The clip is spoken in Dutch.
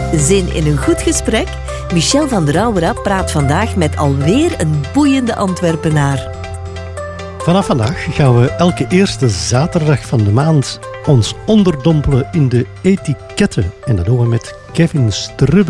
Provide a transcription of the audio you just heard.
Zin in een goed gesprek? Michel van der Auwera praat vandaag met alweer een boeiende Antwerpenaar. Vanaf vandaag gaan we elke eerste zaterdag van de maand ons onderdompelen in de etiketten. En dat doen we met Kevin Strubbe.